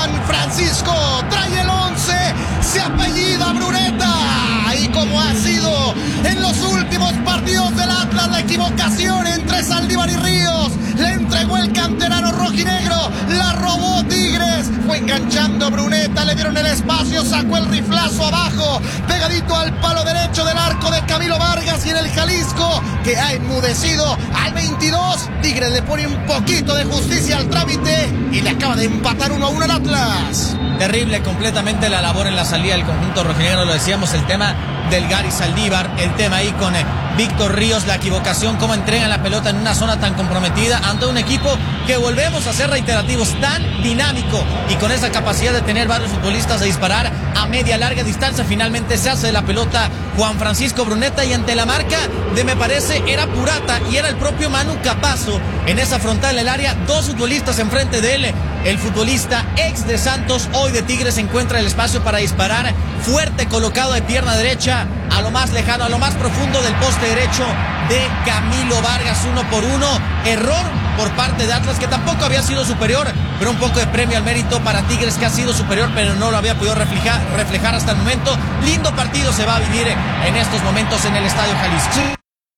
Juan Francisco trae el 11, se apellida Bruneta. Y como ha sido en los últimos partidos del Atlas, la equivocación entre Saldívar y Ríos, le entregó el canterano rojinegro, la robó Tigres, fue enganchando Bruneta, le dieron el espacio, sacó el riflazo abajo, pegadito al palo derecho del arco de Camilo Vargas, y en el Jalisco, que ha enmudecido al 22, Tigres le pone un poquito de justicia al trámite y le acaba de empatar 1-1 al Atlas. Terrible completamente la labor en la salida del conjunto rojinegro, lo decíamos, el tema del Gary Saldívar, el tema ahí con Víctor Ríos, la equivocación, cómo entregan la pelota en una zona tan comprometida ante un equipo que, volvemos a ser reiterativos, tan dinámico y con esa capacidad de tener varios futbolistas a disparar a media larga distancia. Finalmente se hace de la pelota Juan Francisco Bruneta, y ante la marca de, me parece, era Purata y era el propio Manu Capazo en esa frontal del área, dos futbolistas enfrente de él. El futbolista ex de Santos, hoy de Tigres, encuentra el espacio para disparar fuerte, colocado de pierna derecha a lo más lejano, a lo más profundo del poste derecho de Camilo Vargas. 1-1, error por parte de Atlas, que tampoco había sido superior, pero un poco de premio al mérito para Tigres, que ha sido superior pero no lo había podido reflejar hasta el momento. Lindo partido se va a vivir en estos momentos en el Estadio Jalisco.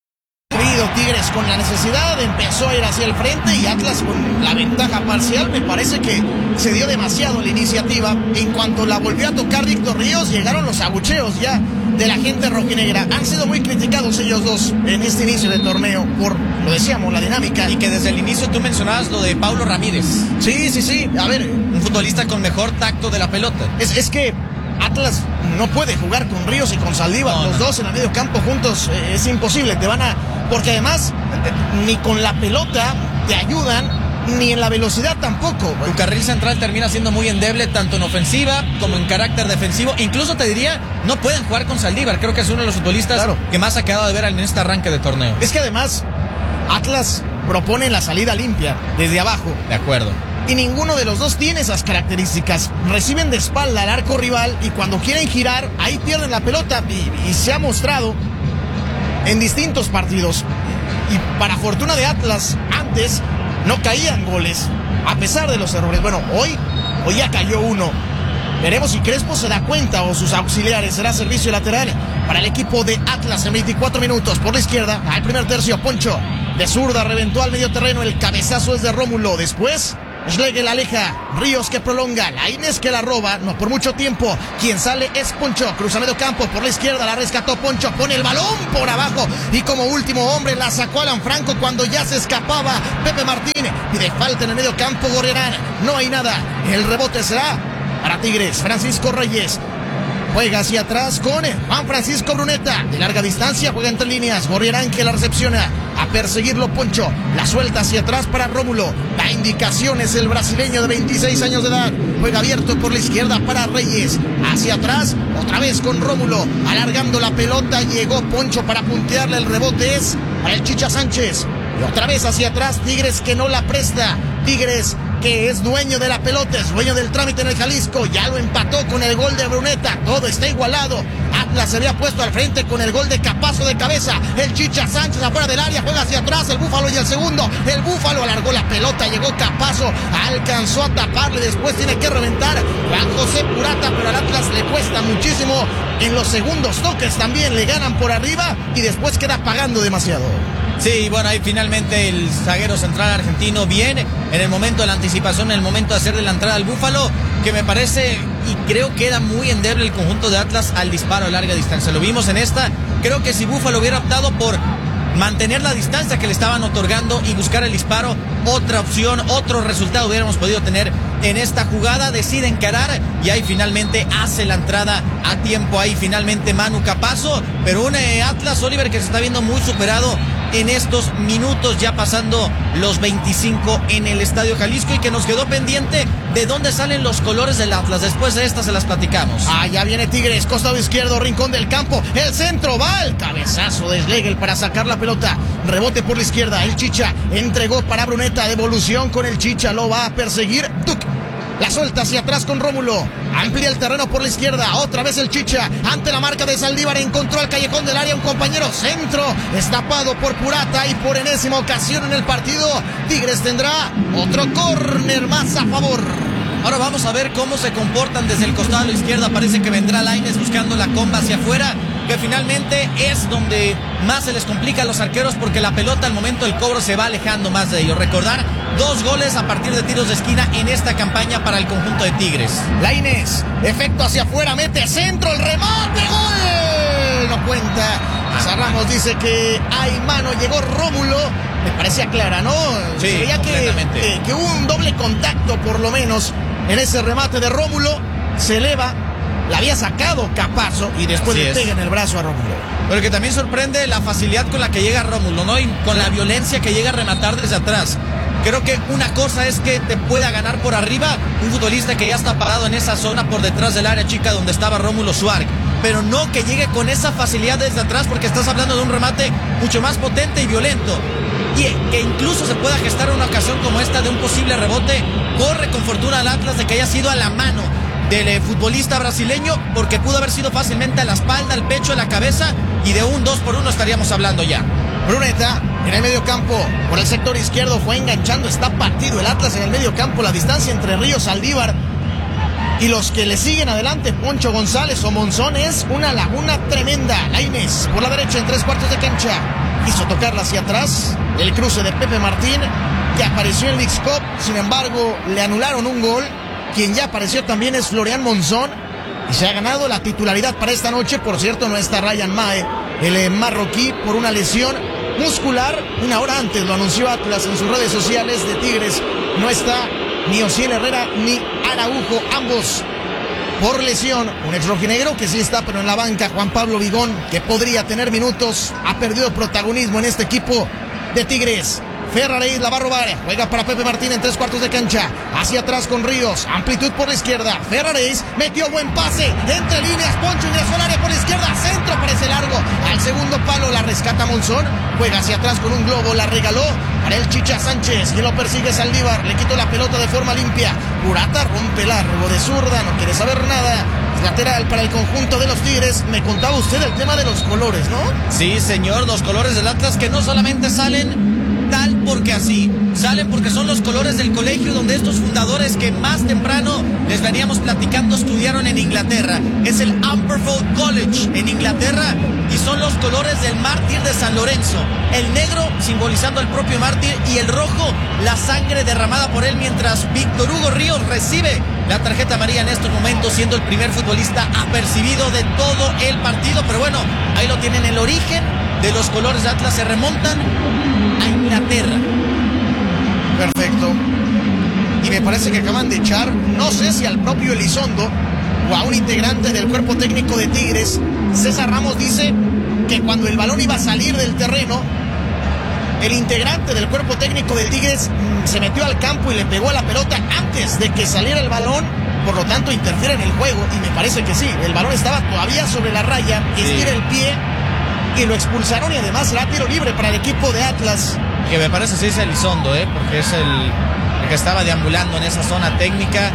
Tigres con la necesidad empezó a ir hacia el frente, y Atlas con la ventaja parcial. Me parece que se dio demasiado la iniciativa. En cuanto la volvió a tocar Víctor Ríos, llegaron los abucheos ya de la gente rojinegra. Han sido muy criticados ellos dos en este inicio del torneo por, lo decíamos, la dinámica. Y que desde el inicio tú mencionabas lo de Paulo Ramírez. Sí. A ver, un futbolista con mejor tacto de la pelota. Es que Atlas no puede jugar con Ríos y con Saldívar, los dos en el medio campo juntos, es imposible. Porque además ni con la pelota te ayudan, ni en la velocidad tampoco. Tu carril central termina siendo muy endeble, tanto en ofensiva como en carácter defensivo. Incluso te diría, no pueden jugar con Saldívar. Creo que es uno de los futbolistas que más ha quedado de ver en este arranque de torneo. Es que además Atlas propone la salida limpia desde abajo. De acuerdo. Y ninguno de los dos tiene esas características. Reciben de espalda al arco rival, y cuando quieren girar, ahí pierden la pelota. Y se ha mostrado en distintos partidos. Y para fortuna de Atlas, antes no caían goles, a pesar de los errores. Bueno, hoy ya cayó uno. Veremos si Crespo se da cuenta o sus auxiliares. Será servicio lateral para el equipo de Atlas en 24 minutos. Por la izquierda, al primer tercio, Poncho de zurda reventó al medio terreno. El cabezazo es de Rómulo. Después Schlegel aleja, Ríos que prolonga, Lainez que la roba, no por mucho tiempo. Quien sale es Poncho, cruza medio campo por la izquierda, la rescató Poncho, pone el balón por abajo y como último hombre la sacó Alan Franco cuando ya se escapaba Pepe Martín. Y de falta en el medio campo Gorriarán, no hay nada, el rebote será para Tigres. Francisco Reyes juega hacia atrás con Juan Francisco Bruneta, de larga distancia, juega entre líneas, Gorriarán que la recepciona, a perseguirlo Poncho, la suelta hacia atrás para Rómulo, da indicaciones el brasileño de 26 años de edad, juega abierto por la izquierda para Reyes, hacia atrás, otra vez con Rómulo, alargando la pelota, llegó Poncho para puntearle, el rebote es para el Chicha Sánchez, y otra vez hacia atrás, Tigres que no la presta, Tigres que es dueño de la pelota, es dueño del trámite en el Jalisco, ya lo empató con el gol de Bruneta, todo está igualado. Atlas se había puesto al frente con el gol de Capazo de cabeza, el Chicha Sánchez afuera del área, juega hacia atrás, el Búfalo y el segundo, el Búfalo alargó la pelota, llegó Capazo, alcanzó a taparle, después tiene que reventar Juan José Purata, pero al Atlas le cuesta muchísimo, en los segundos toques también le ganan por arriba y después queda pagando demasiado. Sí, bueno, ahí finalmente el zaguero central argentino viene en el momento de la anticipación, en el momento de hacer de la entrada al Búfalo, que me parece y creo que era muy endeble el conjunto de Atlas al disparo a larga distancia. Lo vimos en esta, creo que si Búfalo hubiera optado por mantener la distancia que le estaban otorgando y buscar el disparo, otra opción, otro resultado hubiéramos podido tener en esta jugada. Decide encarar y ahí finalmente hace la entrada a tiempo, ahí finalmente Manu Capazo, pero un Atlas, Oliver, que se está viendo muy superado en estos minutos, ya pasando los 25 en el Estadio Jalisco, y que nos quedó pendiente de dónde salen los colores del Atlas. Después de esta se las platicamos. Ya viene Tigres, costado izquierdo, rincón del campo, el centro va, el cabezazo de Schlegel para sacar la pelota, rebote por la izquierda, el Chicha entregó para Bruneta, devolución con el Chicha, lo va a perseguir Duc. La suelta hacia atrás con Rómulo, amplía el terreno por la izquierda, otra vez el Chicha, ante la marca de Saldívar, encontró al callejón del área un compañero, centro, destapado por Purata, y por enésima ocasión en el partido, Tigres tendrá otro córner más a favor. Ahora vamos a ver cómo se comportan desde el costado a la izquierda. Parece que vendrá Lainez buscando la comba hacia afuera, que finalmente es donde más se les complica a los arqueros, porque la pelota al momento del cobro se va alejando más de ellos. Recordar, 2 goles a partir de tiros de esquina en esta campaña para el conjunto de Tigres. Lainez, efecto hacia afuera, mete centro, el remate, gol. No cuenta. Ramos dice que hay mano, llegó Rómulo. Me parecía clara, ¿no? Sí, se veía que hubo un doble contacto por lo menos en ese remate de Rómulo. Se eleva, la había sacado Capazo y después le pega en el brazo a Rómulo. Pero que también sorprende la facilidad con la que llega Rómulo, ¿no? Y con la violencia que llega a rematar desde atrás. Creo que una cosa es que te pueda ganar por arriba un futbolista que ya está parado en esa zona por detrás del área chica donde estaba Rómulo Suárez, pero no que llegue con esa facilidad desde atrás, porque estás hablando de un remate mucho más potente y violento, y que incluso se pueda gestar una ocasión como esta de un posible rebote. Corre con fortuna al Atlas de que haya sido a la mano del futbolista brasileño, porque pudo haber sido fácilmente a la espalda, al pecho, a la cabeza, y de un 2-1 estaríamos hablando ya. Bruneta en el medio campo, por el sector izquierdo, fue enganchando, está partido el Atlas en el medio campo. La distancia entre Ríos, Saldívar y los que le siguen adelante, Poncho González o Monzón, es una laguna tremenda. Lainez por la derecha en 3/4 de cancha, quiso tocarla hacia atrás, el cruce de Pepe Martín, que apareció en Leagues Cup, sin embargo le anularon un gol. Quien ya apareció también es Florian Monzón y se ha ganado la titularidad para esta noche. Por cierto, no está Ryan Mae, el marroquí, por una lesión muscular. Una hora antes lo anunció Atlas en sus redes sociales de Tigres. No está ni Osiel Herrera ni Araujo, ambos por lesión. Un ex rojinegro que sí está, pero en la banca, Juan Pablo Vigón, que podría tener minutos, ha perdido protagonismo en este equipo de Tigres. Ferraréis la va a robar, juega para Pepe Martín en 3/4 de cancha, hacia atrás con Ríos, amplitud por la izquierda. Ferraréis metió buen pase, entre líneas, Poncho ingresó al área por la izquierda, centro, parece largo, al segundo palo la rescata Monzón, juega hacia atrás con un globo, la regaló para el Chicha Sánchez, que lo persigue Saldívar, le quitó la pelota de forma limpia. Purata rompe largo de zurda, no quiere saber nada. Lateral para el conjunto de los Tigres. Me contaba usted el tema de los colores, ¿no? Sí, señor, los colores del Atlas que no solamente salen tal porque así, salen porque son los colores del colegio donde estos fundadores que más temprano les veníamos platicando estudiaron en Inglaterra. Es el Amberfold College en Inglaterra y son los colores del mártir de San Lorenzo. El negro simbolizando al propio mártir y el rojo la sangre derramada por él, mientras Víctor Hugo Ríos recibe la tarjeta amarilla en estos momentos, siendo el primer futbolista apercibido de todo el partido. Pero bueno, ahí lo tienen, el origen de los colores de Atlas se remontan a Inglaterra. Perfecto. Y me parece que acaban de echar, no sé si al propio Elizondo o a un integrante del cuerpo técnico de Tigres. César Ramos dice que cuando el balón iba a salir del terreno, el integrante del cuerpo técnico de Tigres se metió al campo y le pegó a la pelota antes de que saliera el balón. Por lo tanto, interfiere en el juego. Y me parece que sí, el balón estaba todavía sobre la raya, estira el pie y lo expulsaron, y además será tiro libre para el equipo de Atlas. Que me parece sí es Elizondo, porque es el que estaba deambulando en esa zona técnica.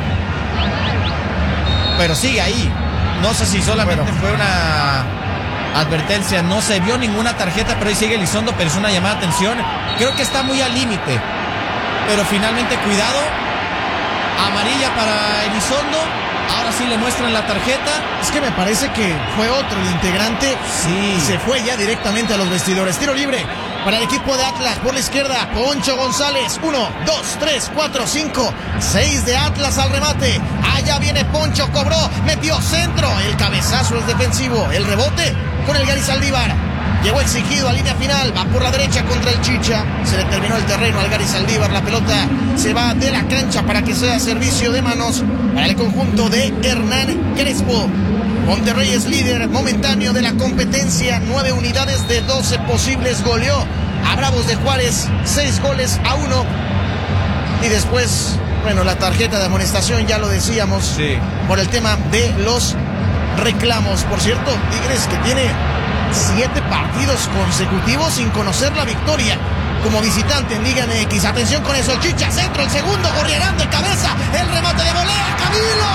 Pero sigue ahí. No sé si solamente fue una advertencia, no se vio ninguna tarjeta, pero ahí sigue Elizondo, pero es una llamada de atención. Creo que está muy al límite. Pero finalmente, cuidado. Amarilla para Elizondo. Ahora sí le muestran la tarjeta. Es que me parece que fue otro el integrante. Sí. Se fue ya directamente a los vestidores. Tiro libre para el equipo de Atlas. Por la izquierda, Poncho González. 1, 2, 3, 4, 5, 6 de Atlas al remate. Allá viene Poncho, cobró, metió centro. El cabezazo es defensivo. El rebote con el Gary Saldívar. Llegó exigido a línea final, va por la derecha contra el Chicha. Se le terminó el terreno al Gary Saldívar. La pelota se va de la cancha para que sea servicio de manos para el conjunto de Hernán Crespo. Monterrey es líder momentáneo de la competencia. 9 unidades de 12 posibles. Goleó a Bravos de Juárez 6-1. Y después, bueno, la tarjeta de amonestación, ya lo decíamos, sí, por el tema de los reclamos. Por cierto, Tigres que tiene 7 partidos consecutivos sin conocer la victoria como visitante en Liga MX. Atención con eso, Chicha, centro, el segundo, Gorriarán de cabeza, el remate de volea, Camilo.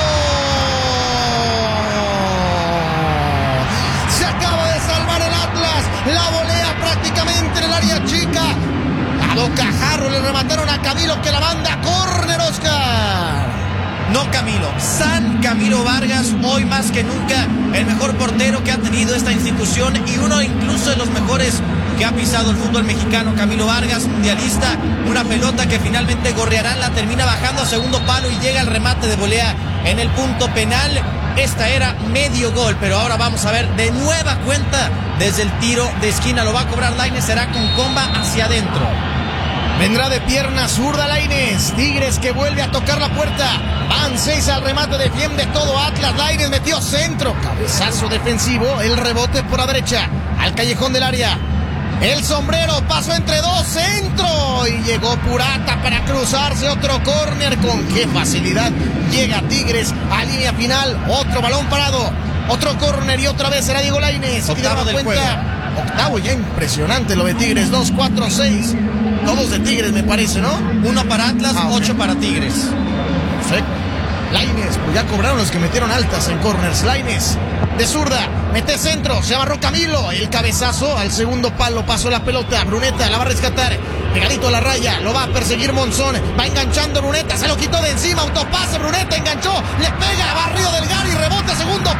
Se acaba de salvar el Atlas, la volea prácticamente en el área chica. A bocajarro le remataron a Camilo, que la manda córner, Oscar. No Camilo, San Camilo Vargas, hoy más que nunca el mejor portero que ha tenido esta institución y uno incluso de los mejores que ha pisado el fútbol mexicano. Camilo Vargas, mundialista, una pelota que finalmente Gorriarán la termina bajando a segundo palo y llega al remate de volea en el punto penal. Esta era medio gol, pero ahora vamos a ver de nueva cuenta desde el tiro de esquina. Lo va a cobrar Lainez, será con comba hacia adentro. Vendrá de pierna zurda Lainez. Tigres que vuelve a tocar la puerta. Van 6 al remate, defiende todo Atlas. Lainez metió centro. Cabezazo defensivo. El rebote por la derecha. Al callejón del área. El sombrero pasó entre dos, centro. Y llegó Purata para cruzarse otro córner. Con qué facilidad llega Tigres a línea final. Otro balón parado. Otro córner y otra vez será Diego Lainez. Octavo del juego. Octavo ya impresionante lo de Tigres. 2, 4, 6. Todos de Tigres me parece, ¿no? 1 para Atlas, 8 para Tigres. Perfecto. Lainez, pues ya cobraron los que metieron altas en corners. Lainez, de zurda, mete centro, se amarró Camilo. El cabezazo al segundo palo, pasó la pelota. Bruneta la va a rescatar, pegadito a la raya, lo va a perseguir Monzón. Va enganchando Bruneta, se lo quitó de encima. Autopase, Bruneta enganchó, le pega, barrido del Gary, rebote, segundo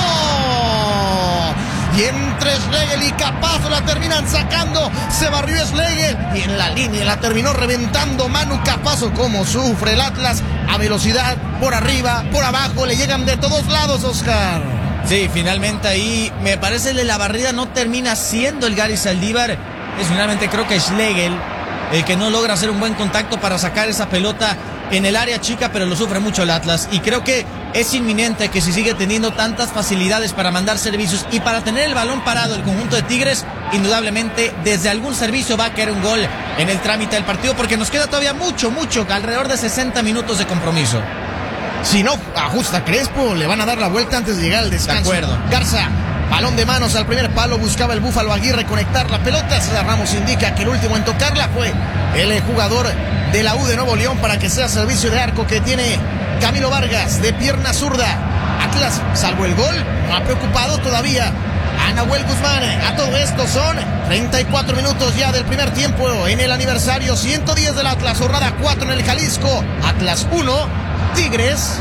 palo. Y entre Schlegel y Capazo la terminan sacando. Se barrió Schlegel y en la línea la terminó reventando Manu Capazo. Como sufre el Atlas a velocidad, por arriba, por abajo, le llegan de todos lados, Oscar. Sí, finalmente ahí me parece que la barrida no termina siendo el Gary Saldívar. Es finalmente creo que Schlegel el que no logra hacer un buen contacto para sacar esa pelota en el área chica, pero lo sufre mucho el Atlas. Y creo que es inminente que si sigue teniendo tantas facilidades para mandar servicios y para tener el balón parado el conjunto de Tigres, indudablemente desde algún servicio va a caer un gol en el trámite del partido, porque nos queda todavía mucho, alrededor de 60 minutos de compromiso. Si no ajusta Crespo, le van a dar la vuelta antes de llegar al descanso. De acuerdo. Garza, balón de manos al primer palo, buscaba el Búfalo Aguirre conectar la pelota. César Ramos indica que el último en tocarla fue el jugador de la U de Nuevo León para que sea servicio de arco que tiene Camilo Vargas de pierna zurda. Atlas, salvo el gol, no ha preocupado todavía a Nahuel Guzmán. A todo esto son 34 minutos ya del primer tiempo en el aniversario 110 del Atlas, jornada 4 en el Jalisco. Atlas 1, Tigres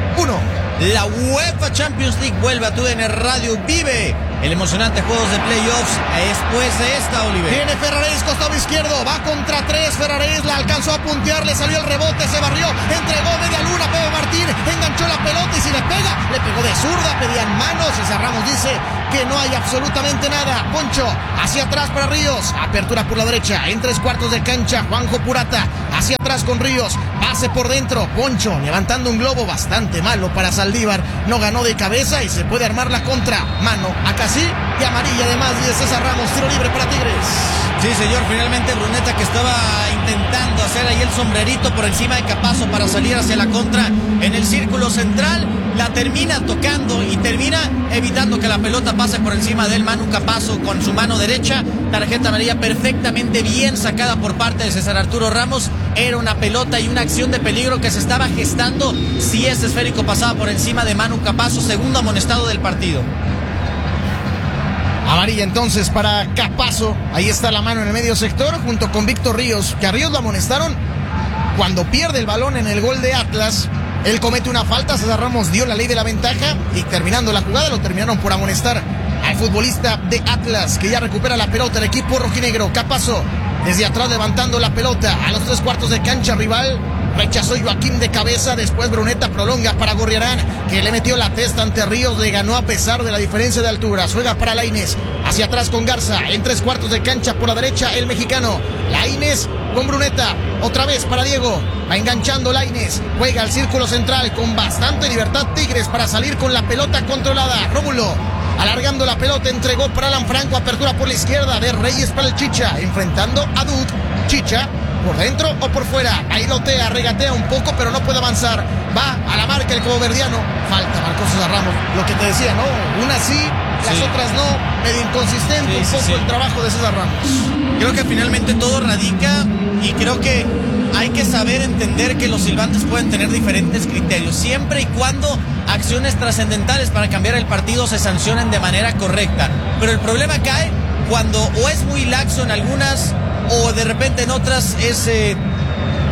1. La UEFA Champions League vuelve a TUDN Radio. Vive el emocionante juegos de playoffs después de esta, Oliver. Viene Ferraréis, costado izquierdo, va contra 3. Ferraréis la alcanzó a puntear, le salió el rebote, se barrió, entregó media luna. Pepe Martín enganchó la pelota y si le pega, le pegó de zurda, pedían manos. César Ramos dice que no hay absolutamente nada. Poncho hacia atrás para Ríos, apertura por la derecha, en 3/4 de cancha. Juanjo Purata hacia atrás con Ríos, pase por dentro. Poncho levantando un globo bastante malo para Saldívar, no ganó de cabeza y se puede armar la contra. Mano acá sí y amarilla además de César Ramos. Tiro libre para Tigres. Sí, señor, finalmente Bruneta, que estaba intentando hacer ahí el sombrerito por encima de Capazo para salir hacia la contra en el círculo central, la termina tocando y termina evitando que la pelota pase por encima del Manu Capazo con su mano derecha. Tarjeta amarilla perfectamente bien sacada por parte de César Arturo Ramos. Era una pelota y una acción de peligro que se estaba gestando si ese esférico pasaba por encima de Manu Capazo. Segundo amonestado del partido. Amarilla entonces para Capazo. Ahí está la mano en el medio sector junto con Víctor Ríos, que a Ríos lo amonestaron cuando pierde el balón en el gol de Atlas. Él comete una falta, César Ramos dio la ley de la ventaja y terminando la jugada lo terminaron por amonestar al futbolista de Atlas, que ya recupera la pelota el equipo rojinegro. Capazo desde atrás levantando la pelota a los 3/4 de cancha rival. Rechazó Joaquín de cabeza, después Bruneta prolonga para Gorriarán, que le metió la testa ante Ríos, le ganó a pesar de la diferencia de altura. Juega para Lainez, hacia atrás con Garza, en 3/4 de cancha por la derecha el mexicano. Lainez con Bruneta, otra vez para Diego, va enganchando Lainez, juega al círculo central con bastante libertad Tigres para salir con la pelota controlada. Rómulo alargando la pelota, entregó para Alan Franco, apertura por la izquierda de Reyes para el Chicha, enfrentando a Dud. Chicha por dentro o por fuera, ahí lotea, regatea un poco pero no puede avanzar, va a la marca el coboverdiano. Falta marcó César Ramos, lo que te decía, ¿no? Unas sí, las otras no, medio inconsistente un poco el trabajo de César Ramos. Creo que finalmente todo radica y creo que hay que saber entender que los silbantes pueden tener diferentes criterios, siempre y cuando acciones trascendentales para cambiar el partido se sancionen de manera correcta. Pero el problema cae cuando o es muy laxo en algunas o de repente en otras es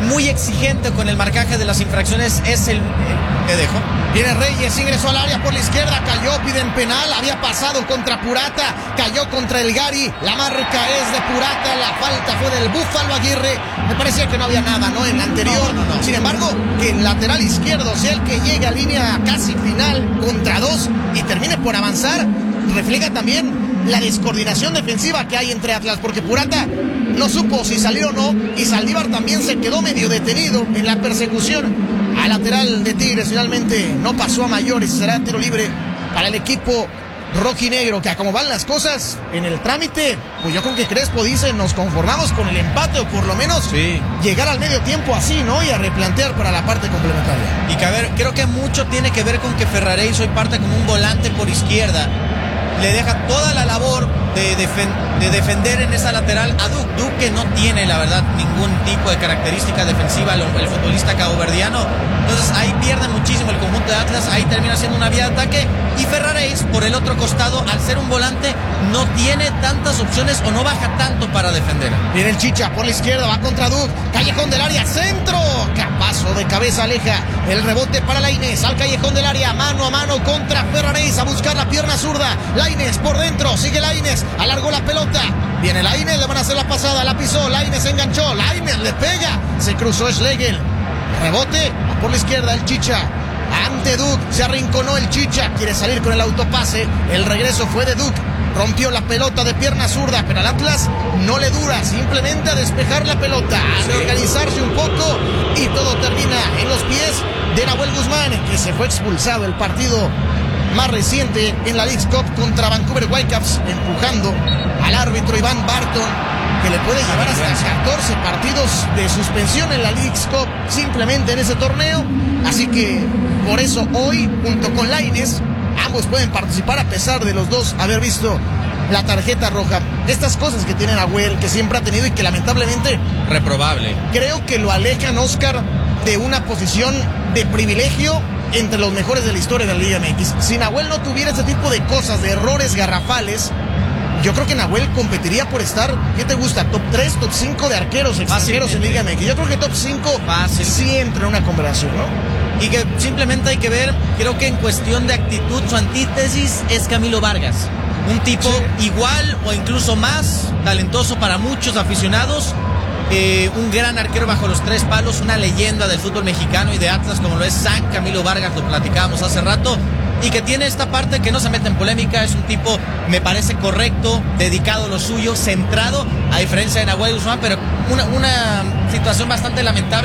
muy exigente con el marcaje de las infracciones, es el que dejó. Viene Reyes, ingresó al área por la izquierda, cayó, piden penal, había pasado contra Purata, cayó contra el Gary, la marca es de Purata, la falta fue del Búfalo Aguirre, me parecía que no había nada, ¿no? En la anterior, No. Sin embargo, que el lateral izquierdo sea el que llegue a línea casi final contra dos y termine por avanzar, refleja también la descoordinación defensiva que hay entre Atlas, porque Purata no supo si salió o no, y Saldívar también se quedó medio detenido en la persecución al lateral de Tigres. Finalmente no pasó a mayores, será tiro libre para el equipo rojinegro, que a como van las cosas en el trámite, pues yo creo que Crespo dice, nos conformamos con el empate o por lo menos llegar al medio tiempo así, ¿no? Y a replantear para la parte complementaria. Y que a ver, creo que mucho tiene que ver con que Ferraréis hoy parte como un volante por izquierda. Le deja toda la labor de defender en esa lateral a Duke. Duke, que no tiene, la verdad, ningún tipo de característica defensiva, el futbolista caboverdiano. Entonces ahí pierde muchísimo el conjunto de Atlas, ahí termina siendo una vía de ataque. Y Ferraréis, por el otro costado, al ser un volante, no tiene tantas opciones o no baja tanto para defender. Viene el Chicha por la izquierda, va contra Duke, callejón del área, centro, capazo de cabeza, aleja el rebote para Lainez, al callejón del área, mano a mano contra Ferraréis, a buscar la pierna zurda, Lainez por dentro, sigue Lainez, alargó la pelota, viene Lainez, le van a hacer la pasada, la pisó, Lainez enganchó, Lainez le pega, se cruzó Schlegel, rebote, por la izquierda el Chicha, ante Duke, se arrinconó el Chicha, quiere salir con el autopase, el regreso fue de Duke, rompió la pelota de pierna zurda, pero al Atlas no le dura, simplemente a despejar la pelota, a reorganizarse un poco y todo termina en los pies de Nahuel Guzmán, que se fue expulsado el partido más reciente en la Leagues Cup contra Vancouver Whitecaps, empujando al árbitro Iván Barton, que le puede llevar hasta 14 partidos de suspensión en la Leagues Cup simplemente en ese torneo. Así que por eso hoy, junto con Lainez, ambos pueden participar a pesar de los dos haber visto la tarjeta roja. Estas cosas que tiene Nahuel, que siempre ha tenido y que lamentablemente reprobable, creo que lo alejan, Oscar, de una posición de privilegio entre los mejores de la historia de la Liga MX. Si Nahuel no tuviera ese tipo de cosas, de errores garrafales, yo creo que Nahuel competiría por estar, ¿qué te gusta? ¿Top 3, top 5 de arqueros extranjeros en Liga MX? Yo creo que top 5 sí entra en una conversación, ¿no? Y que simplemente hay que ver, creo que en cuestión de actitud, su antítesis es Camilo Vargas. Un tipo igual o incluso más talentoso para muchos aficionados. Un gran arquero bajo los tres palos, una leyenda del fútbol mexicano y de Atlas como lo es San Camilo Vargas, lo platicábamos hace rato, y que tiene esta parte que no se mete en polémica, es un tipo, me parece correcto, dedicado a lo suyo, centrado, a diferencia de Nahuel Guzmán, pero una situación bastante lamentable.